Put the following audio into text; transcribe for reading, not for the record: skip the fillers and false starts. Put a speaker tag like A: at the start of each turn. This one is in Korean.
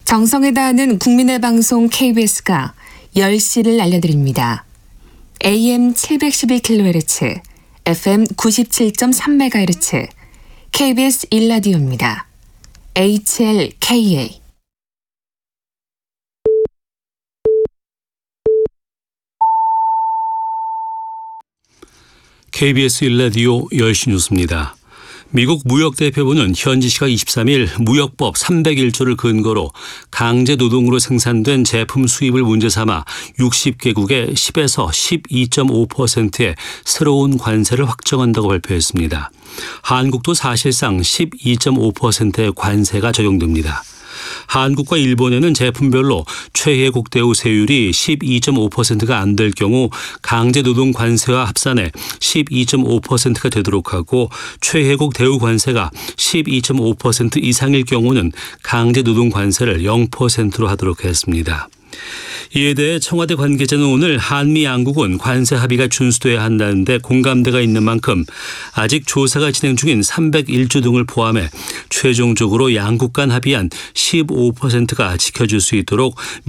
A: 정성을 다하는 국민의 방송 KBS가 10시를 알려드립니다. AM 712kHz, FM 97.3MHz, KBS 1라디오입니다. HLKA.
B: KBS 1라디오 10시 뉴스입니다. 미국 무역대표부는 현지 시각 23일 무역법 301조를 근거로 강제 노동으로 생산된 제품 수입을 문제 삼아 60개국에 10에서 12.5%의 새로운 관세를 확정한다고 발표했습니다. 한국도 사실상 12.5%의 관세가 적용됩니다. 한국과 일본에는 제품별로 최혜국 대우 세율이 12.5%가 안 될 경우 강제노동 관세와 합산해 12.5%가 되도록 하고 최혜국 대우 관세가 12.5% 이상일 경우는 강제노동 관세를 0%로 하도록 했습니다. 이에 대해 청와대 관계자는 오늘 한미 양국은 관세 합의가 준수돼야 한다는데 공감대가 있는 만큼 아직 조사가 진행 중인 301조 등을 포함해 최종적으로 양국 간 합의한 15%가 지켜질 수 있도록